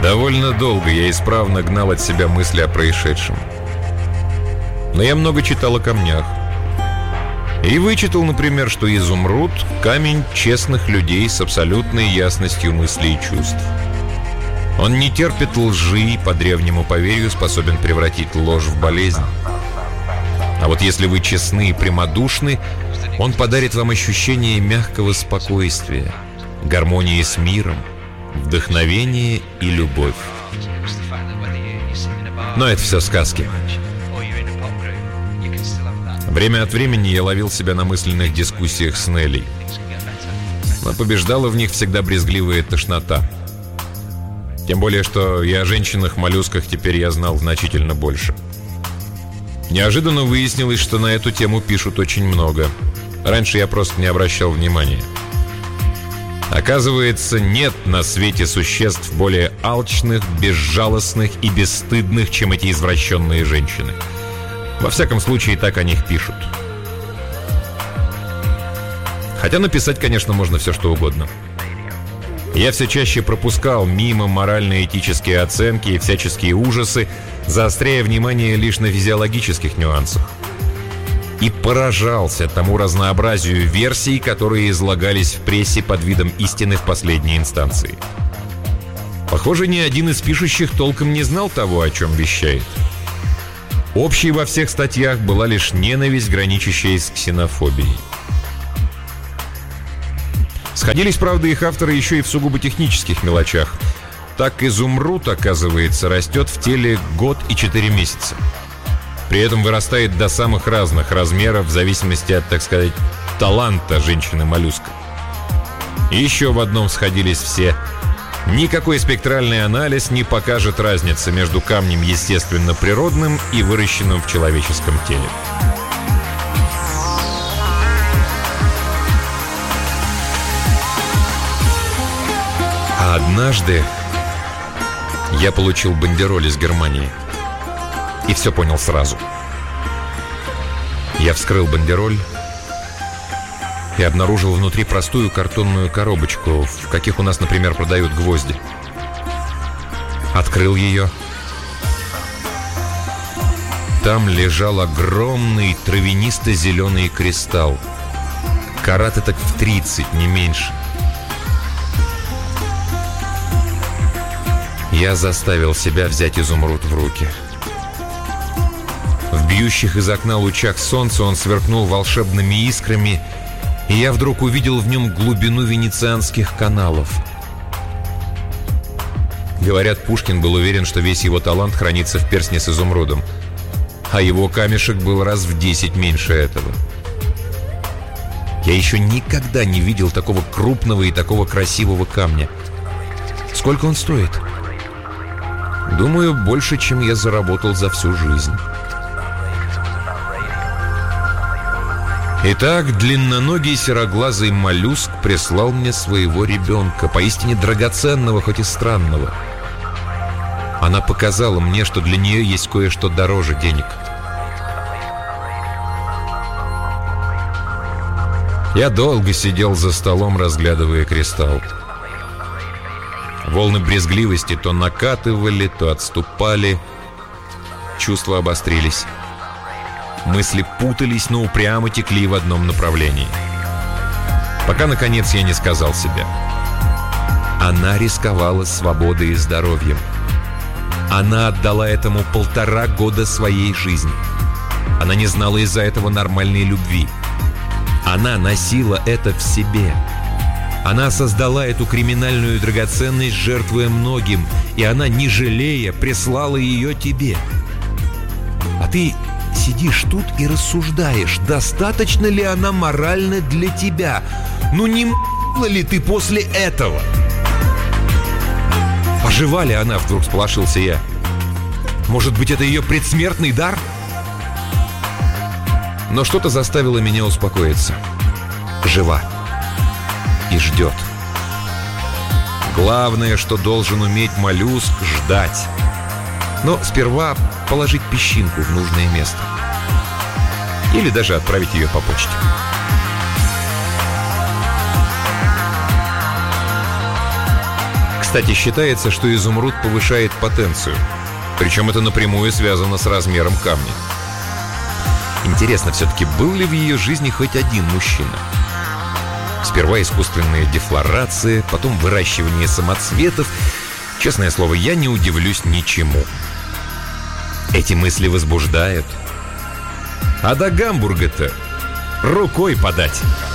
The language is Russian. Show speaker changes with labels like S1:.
S1: Довольно долго я исправно гнал от себя мысли о происшедшем. Но я много читал о камнях. И вычитал, например, что изумруд – камень честных людей с абсолютной ясностью мыслей и чувств. Он не терпит лжи и по древнему поверью способен превратить ложь в болезнь. А вот если вы честны и прямодушны, он подарит вам ощущение мягкого спокойствия, гармонии с миром, вдохновение и любовь. Но это все сказки. Время от времени я ловил себя на мысленных дискуссиях с Нелли. Но побеждала в них всегда брезгливая тошнота. Тем более, что и о женщинах-моллюсках теперь я знал значительно больше. Неожиданно выяснилось, что на эту тему пишут очень много. Раньше я просто не обращал внимания. Оказывается, нет на свете существ более алчных, безжалостных и бесстыдных, чем эти извращенные женщины. Во всяком случае, так о них пишут. Хотя написать, конечно, можно все, что угодно. Я все чаще пропускал мимо морально-этические оценки и всяческие ужасы, заостряя внимание лишь на физиологических нюансах. И поражался тому разнообразию версий, которые излагались в прессе под видом истины в последней инстанции. Похоже, ни один из пишущих толком не знал того, о чем вещает. Общей во всех статьях была лишь ненависть, граничащая с ксенофобией. Сходились, правда, их авторы еще и в сугубо технических мелочах. Так изумруд, оказывается, растет в теле год и 4 месяца. При этом вырастает до самых разных размеров в зависимости от, так сказать, таланта женщины-моллюска. И еще в одном сходились все. Никакой спектральный анализ не покажет разницы между камнем естественно-природным и выращенным в человеческом теле. А однажды я получил бандероль из Германии. И все понял сразу. Я вскрыл бандероль и обнаружил внутри простую картонную коробочку, в каких у нас, например, продают гвозди. Открыл ее. Там лежал огромный травянисто-зеленый кристалл. Карат так в 30, не меньше. Я заставил себя взять изумруд в руки. В бьющих из окна лучах солнца он сверкнул волшебными искрами, и я вдруг увидел в нем глубину венецианских каналов. Говорят, Пушкин был уверен, что весь его талант хранится в перстне с изумрудом, а его камешек был раз в 10 меньше этого. Я еще никогда не видел такого крупного и такого красивого камня. Сколько он стоит? Думаю, больше, чем я заработал за всю жизнь. Итак, длинноногий сероглазый моллюск прислал мне своего ребенка, поистине драгоценного, хоть и странного. Она показала мне, что для нее есть кое-что дороже денег. Я долго сидел за столом, разглядывая кристалл. Волны брезгливости то накатывали, то отступали. Чувства обострились. Мысли путались, но упрямо текли в одном направлении. Пока, наконец, я не сказал себе: она рисковала свободой и здоровьем. Она отдала этому 1,5 года своей жизни. Она не знала из-за этого нормальной любви. Она носила это в себе. Она создала эту криминальную драгоценность, жертвуя многим, и она, не жалея, прислала ее тебе. А ты сидишь тут и рассуждаешь, достаточно ли она моральна для тебя. Ну не м***ла ли ты после этого? Жива ли она, вдруг сполошился я. Может быть, это ее предсмертный дар? Но что-то заставило меня успокоиться. Жива. И ждет. Главное, что должен уметь моллюск, ждать. Но сперва положить песчинку в нужное место. Или даже отправить ее по почте. Кстати, считается, что изумруд повышает потенцию. Причем это напрямую связано с размером камня. Интересно, все-таки был ли в ее жизни хоть один мужчина? Сперва искусственные дефлорации, потом выращивание самоцветов. Честное слово, я не удивлюсь ничему. Эти мысли возбуждают. А до Гамбурга-то рукой подать.